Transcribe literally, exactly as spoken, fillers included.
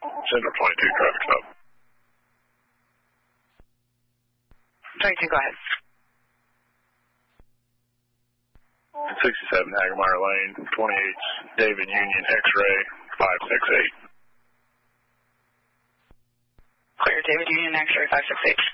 Center twenty-two, traffic stop. twenty-two, go ahead. sixty-seven Hagemeyer Lane, twenty-eight David Union X-ray, five six eight. Clear, David Union X-ray, five six eight.